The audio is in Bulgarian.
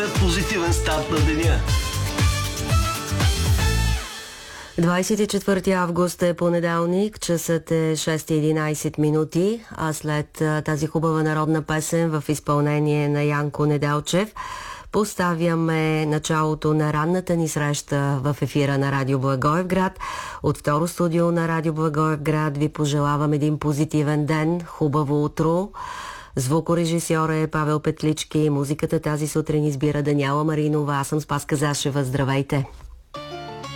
позитивен старт на деня. 24 август е понеделник, часът е 6:11 минути, а след тази хубава народна песен в изпълнение на Янко Неделчев поставяме началото на ранната ни среща в ефира на Радио Благоевград. От второ студио на Радио Благоевград ви пожелавам един позитивен ден, хубаво утро. Звукорежисьора е Павел Петлички, музиката тази сутрин избира Даниела Маринова, аз съм Спаска Зашева. Здравейте!